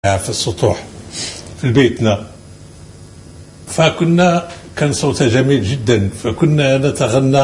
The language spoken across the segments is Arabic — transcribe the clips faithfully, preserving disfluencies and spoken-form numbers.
في السطوح في بيتنا، فكنا كان صوتها جميل جدا، فكنا نتغنى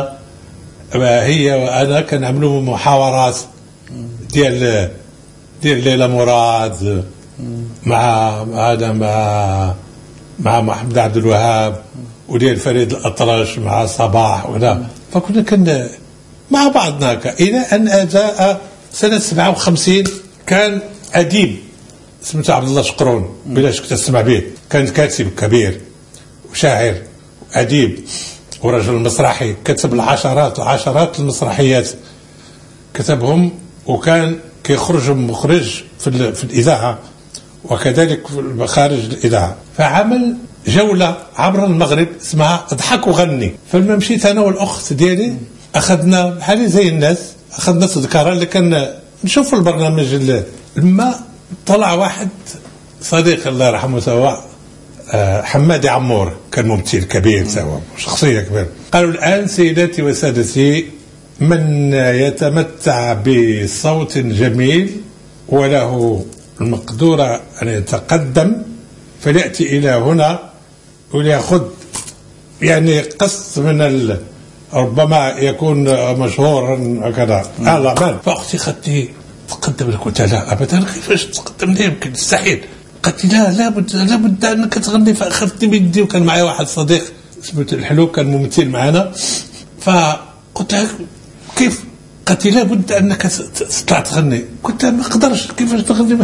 هي وأنا. كنعملوا محاورات ديال ديال ليلى مراد مع هذا مع مع محمد عبد الوهاب، وديال فريد الأطرش مع صباح ولا. فكنا كنا مع بعضنا هكا إلى أن جاء سنة سبعة وخمسين. كان أديب سميتو عبد الله شقرون، بلاش كنت تسمع به. كان كاتب كبير وشاعر وأديب ورجل مسرحي، كتب العشرات العشرات المسرحيات كتبهم، وكان كيخرج مخرج في, في الإذاعة وكذلك خارج الإذاعة. فعمل جولة عبر المغرب اسمها اضحك وغني. فلما مشيت أنا والأخت ديالي أخذنا بحالي زي الناس، أخذنا تذكرة اللي كان نشوف البرنامج اللي لما طلع واحد صديق الله يرحمه سوا حمادي عمور، كان ممثل كبير سوا، شخصية كبيرة. قالوا الآن سيداتي وسادتي، من يتمتع بصوت جميل وله المقدورة أن يتقدم فليأتي إلى هنا وليأخذ يعني قسط من ال... ربما يكون مشهورا هكذا. آه لا بال. فأختي خدتي تقدم لك، قلت لا أبدا، كيفاش تقدم لي؟ يمكن مستحيل. قالت لي لا لابد لابد أنك تغني. فأخذتني بيدي، وكان معي واحد صديق سميتو الحلو كان ممثل معنا. فقلت لها كيف؟ قالت لي لابد أنك تطلع تغني. قلت لها ما أقدرش، كيفاش تغني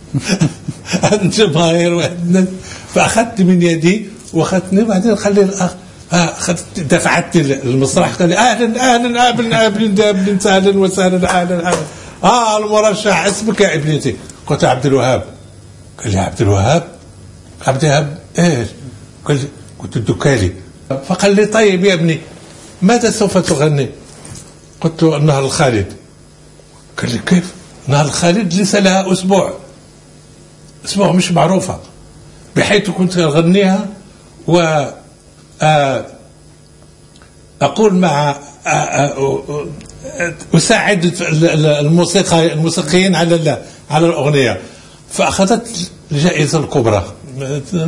عند الجماهير وعند الناس. فأخذت من يدي وأخذتني، وبعدين خلي الأخ أخذت دفعتني للمسرح. قال لي أهلا أهلا أهلا أهلا أهلا أهلا وسهلا أهلا أهلا آه المرشح اسمك يا ابنتي؟ قلت عبد الوهاب. قال لي عبد الوهاب؟ عبد الوهاب ايش؟ قال لي قلت الدكالي. فقال لي طيب يا ابني ماذا سوف تغني؟ قلت له النهر الخالد. قال لي كيف؟ نهر الخالد ليس لها أسبوع أسبوع مش معروفة، بحيث كنت أغنيها و أقول مع أساعد الموسيقى الموسيقيين على على الأغنية. فأخذت الجائزة الكبرى.